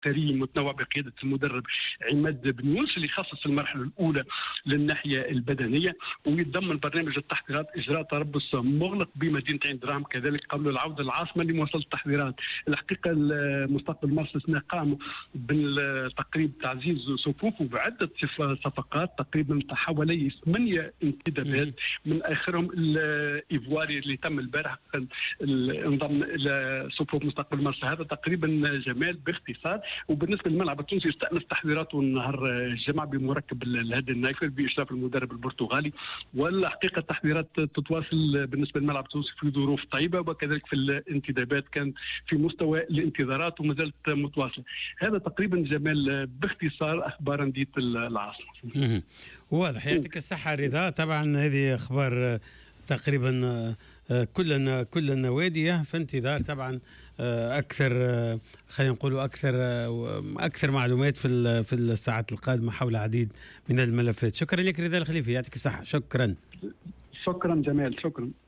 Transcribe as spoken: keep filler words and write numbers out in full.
ثري متنوع بقياده المدرب عماد بن يونس اللي خصص المرحله الاولى للناحيه البدنيه، ويتضمن برنامج التحضيرات اجراء تربص مغلق بمدينه عين دراهم كذلك قبل العوده للعاصمه لمواصله التحضيرات. الحقيقه مستقبل مرسى قام بالتقريب تعزيز صفوف وبعده صفقات تقريبا حوالي ثمانيه انتدابات من اخرهم الايفواري اللي تم البارح انضم الى صفوف مستقبل مرسى. هذا تقريبا جمال باختصار. وبالنسبه للملعب التونسي استأنف تحضيراته نهار الجمعه بمركب الهادي النايفر باشراف المدرب البرتغالي، والحقيقه التحضيرات تتواصل بالنسبه للملعب التونسي في ظروف طيبه، وكذلك في الانتدابات كان في مستوى الانتظارات وما زالت متواصله. هذا تقريبا جمال باختصار اخبار انديه العاصمه. واضح، يعطيك الصحه رضا. طبعا هذه اخبار تقريبا كل كل النوادي في انتظار طبعا اكثر، خلينا نقول اكثر اكثر معلومات في في الساعات القادمه حول عديد من الملفات. شكرا لك رضا الخليفي، يعطيك الصحه. شكرا شكرا جمال. شكرا.